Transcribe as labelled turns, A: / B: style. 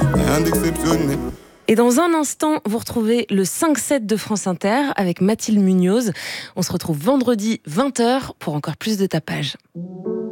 A: rien d'exceptionnel.
B: Et dans un instant, vous retrouvez le 5-7 de France Inter avec Mathilde Munoz. On se retrouve vendredi 20h pour encore plus de tapage.